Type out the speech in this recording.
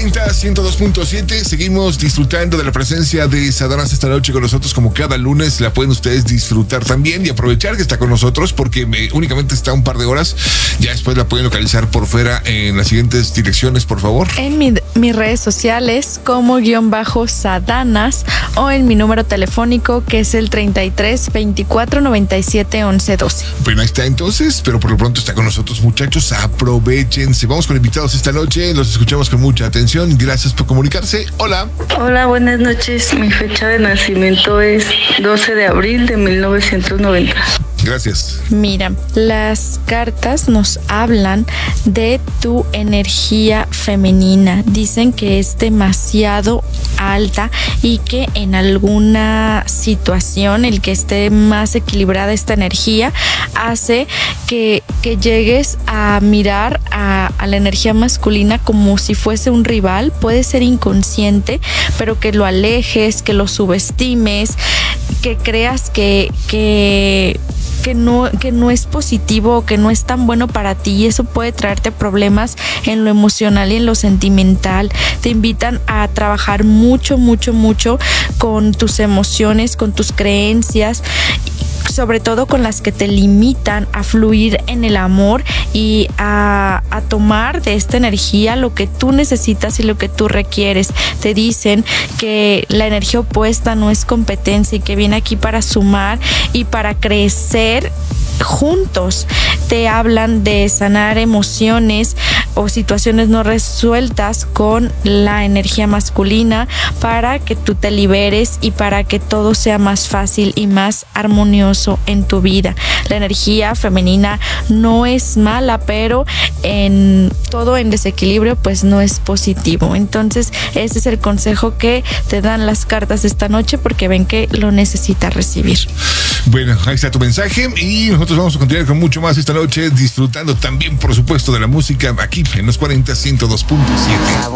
40, 102.7. Seguimos disfrutando de la presencia de Satanás esta noche con nosotros, como cada lunes. La pueden ustedes disfrutar también y aprovechar que está con nosotros, porque únicamente está un par de horas. Ya después la pueden localizar por fuera en las siguientes direcciones, por favor. En mis redes sociales como _Sadanas, o en mi número telefónico, que es el 33 24 97 11 12. Bueno, ahí está entonces, pero por lo pronto está con nosotros, muchachos. Aprovechense. Vamos con invitados esta noche. Los escuchamos con mucha atención. Gracias por comunicarse. Hola. Hola, buenas noches. Mi fecha de nacimiento es 12 de abril de 1990. Gracias. Mira, las cartas nos hablan de tu energía femenina. Dicen que es demasiado alta y que en alguna situación el que esté más equilibrada esta energía hace que llegues a mirar a la energía masculina como si fuese un rival. Puede ser inconsciente, pero que lo alejes, que lo subestimes, que creas que no es positivo, que no es tan bueno para ti, y eso puede traerte problemas en lo emocional y en lo sentimental. Te invitan a trabajar mucho con tus emociones, con tus creencias, sobre todo con las que te limitan a fluir en el amor y a tomar de esta energía lo que tú necesitas y lo que tú requieres. Te dicen que la energía opuesta no es competencia y que viene aquí para sumar y para crecer juntos. Te hablan de sanar emociones o situaciones no resueltas con la energía masculina para que tú te liberes y para que todo sea más fácil y más armonioso en tu vida. La energía femenina no es mala, pero en todo en desequilibrio pues no es positivo. Entonces ese es el consejo que te dan las cartas esta noche, porque ven que lo necesitas recibir. Bueno, ahí está tu mensaje y nosotros vamos a continuar con mucho más esta noche, disfrutando también, por supuesto, de la música aquí en los 40, 102.7.